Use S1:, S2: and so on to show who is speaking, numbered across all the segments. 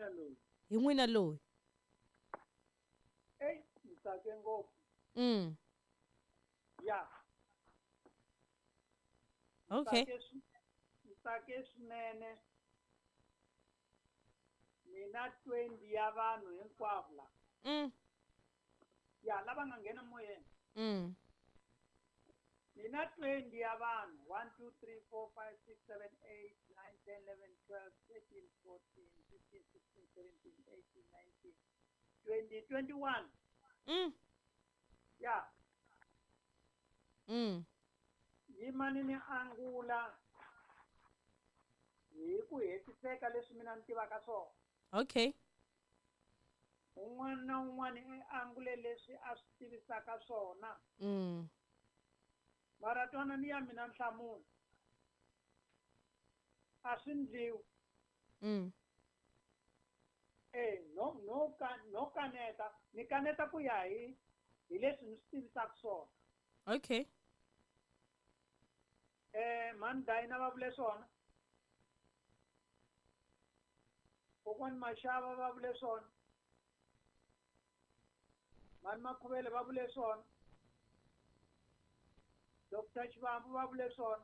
S1: loyi.
S2: Hi n'wina loyi.
S1: Ni tsake ngopfu. Ya.
S2: Okay.
S1: Ni tsake swinene. Mina 20 ya vanhu hinkwavo la. Ya lava nga nghena moyeni. Mina 20 ya vanhu 1 2 3 4 5 6 7 8 9 10 11 12 13 14 15 16 17 18 19 20 21. Ya. Yimani ni angula hi ku hetiseka leswi mina ni tivaka swona.
S2: Okay.
S1: Un'wana na un'wana i angule leswi a swi tivisaka swona. Mara twana ni ya mina nhlamulo. A swi ndliwi. No kaneta. Ni kaneta ku ya hi leswi ni swi tivisaka swona.
S2: Okay.
S1: Mani Dayina va vule swona. Kokwani Mashava va vule swona. Mani Makhuvele va vule swona. Dr. Chivambu va vule swona.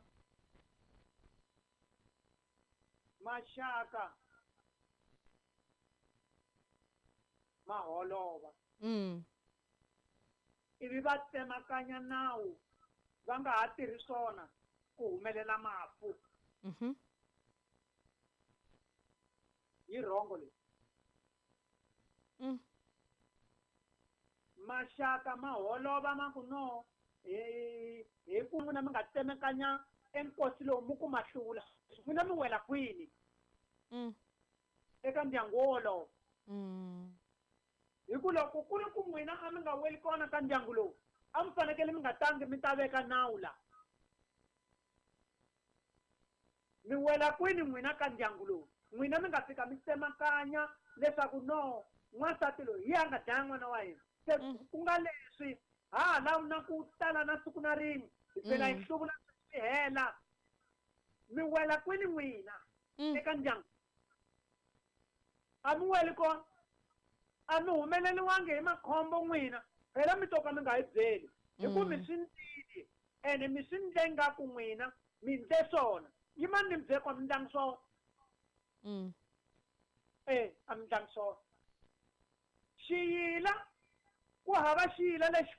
S1: Mashaka ma holova. Ivi va tsemakanya nawu va nga ha tirhi swona ku humelela mafu. Yi rhongo leyi. Mashaka ma holova ma ku no hi ku n'wina mi nga tsemakanya enkosi lowu mi ku mahlula. N'wina mi wela kwini? Eka ndyangu wolowo. Hi ku loko ku ri ku n'wina a mi nga weli kona ka ndyangu lowu, a mi fanekele mi nga tangi mi ta veka nawu la. Mi wela kwini n'wina ka ndyangu lowu? N'wina mi nga fika mi tsemakanya leswaku no n'wansati loyi hi a nga dlaya n'wana wa hina. Se ku nga leswi na ku tala na siku na rin'we hi phela hi hluvula swi hela. Mi wela kwini n'wina eka ndyangu? A mi weli kona? A mi humeleliwangi hi makhombo n'wina? Phela mi to ka mi nga hi byeli. Hi ku mi swi ndlile ene mi swi ndle ngaku n'wina mi ndle swona. Yimani ni mi byela ku a mi ndlangi swona. A mi ndlangi swona. Xiyila ku hava xiyila lexi